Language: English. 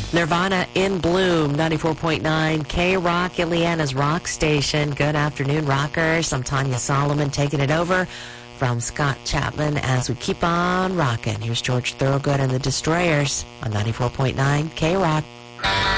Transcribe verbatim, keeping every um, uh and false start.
Nirvana in Bloom, ninety-four point nine K-Rock, Indiana's rock station. Good afternoon, rockers. I'm Tanya Solomon taking it over from Scott Chapman as we keep on rocking. Here's George Thorogood and the Destroyers on ninety-four point nine K-Rock.